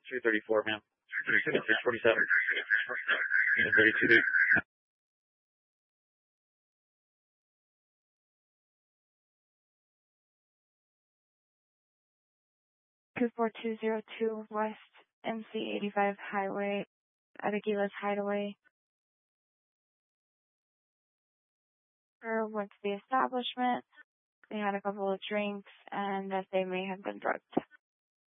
234, ma'am. 647. 32. 24202 West MC 85 Highway at Aguila's Hideaway. Went to the establishment. They had a couple of drinks and that they may have been drugged.